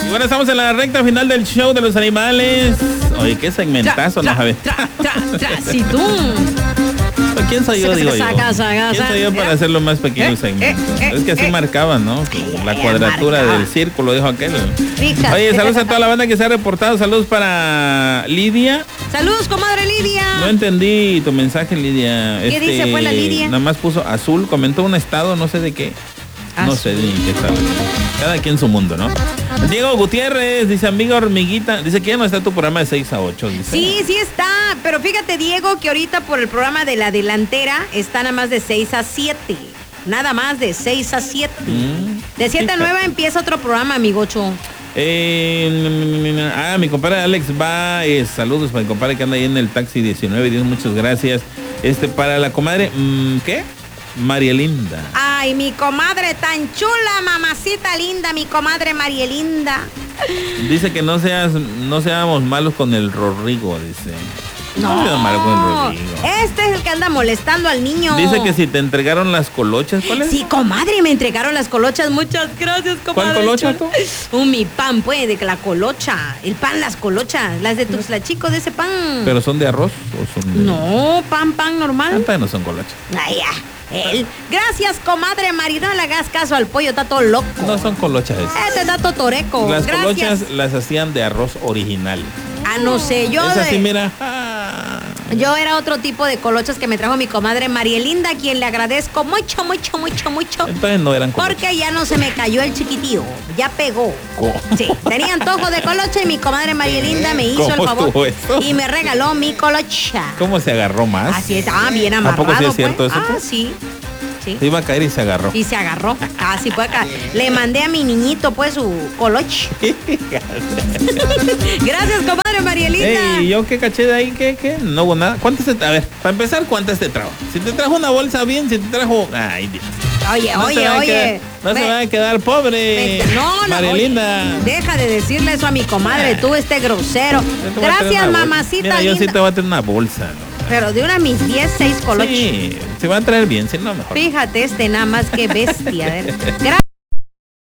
Y bueno, estamos en la recta final del show de los animales. Oye, qué segmentazo, ¿no, Javier? Si tú. ¿Quién soy yo, digo yo? ¿Quién soy yo para hacerlo más pequeño el segmento? Es que así marcaban, ¿no? La cuadratura del círculo, dijo aquel. Oye, saludos a toda la banda que se ha reportado. Saludos para Lidia. Saludos, comadre Lidia. No entendí tu mensaje, Lidia. ¿Qué dice, pues, la Lidia? Nada más puso azul, comentó un estado, no sé de qué. No sé ni qué estado. Cada quien su mundo, ¿no? Diego Gutiérrez dice, amiga hormiguita, dice que ya no está tu programa de 6 a 8. Dice. Sí está, pero fíjate, Diego, que ahorita por el programa de la delantera está nada más de 6 a 7. Nada más de 6 a 7. De 7 a 9 empieza otro programa, amigocho. Mi compadre Alex va, saludos para mi compadre que anda ahí en el taxi 19, Dios, muchas gracias. Para la comadre, ¿qué? Marielinda. Ay, mi comadre tan chula, mamacita linda, mi comadre Marielinda. Dice que no seamos malos con el Rodrigo, dice. No seas malo con el Rodrigo. Este es el que anda molestando al niño. Dice que si te entregaron las colochas, ¿cuál es? Sí, comadre, me entregaron las colochas. Muchas gracias, comadre. ¿Cuál colocha tú? Mi pan, pues, de la colocha. El pan, las colochas. Las de Tuxtla Chico, de ese pan. ¿Pero son de arroz o son de...? No, pan normal. No son colochas. Ay, ya. Gracias, comadre Mari, no le hagas caso al pollo, está todo loco. No son colochas. Este está todo toreco. Las colochas las hacían de arroz original. No sé, yo... Es así, mira. Yo era otro tipo de colochas que me trajo mi comadre Marielinda, a quien le agradezco mucho. Entonces no eran colochas. Porque ya no se me cayó el chiquitío, ya pegó. Sí, tenía antojo de colocha y mi comadre Marielinda me hizo el favor y me regaló mi colocha. ¿Cómo se agarró más? Así estaba bien amarrado. ¿A poco sí es cierto eso? Sí. Se iba a caer y se agarró. Y se agarró. Así puede caer. Le mandé a mi niñito, pues, su coloche. Gracias, comadre Marielinda. ¿Y yo qué caché de ahí? ¿Qué? No hubo nada. A ver, para empezar, ¿cuántas te trajo? Si te trajo una bolsa bien, si te trajo... Ay, Dios. Oye. No se va a quedar pobre. No, Marielinda. Deja de decirle eso a mi comadre, tú, grosero. Gracias, mamacita. Mira, yo sí te voy a traer una bolsa, ¿no? Pero de una mis 6 coloches. Sí, se va a traer bien, si no mejor. Fíjate, nada más que bestia. Gracias.